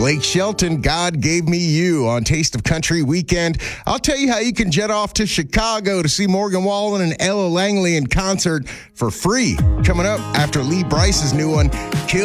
Blake Shelton, God Gave Me You on Taste of Country Weekend. I'll tell you how you can jet off to Chicago to see Morgan Wallen and Ella Langley in concert for free. Coming up after Lee Bryce's new one, Kill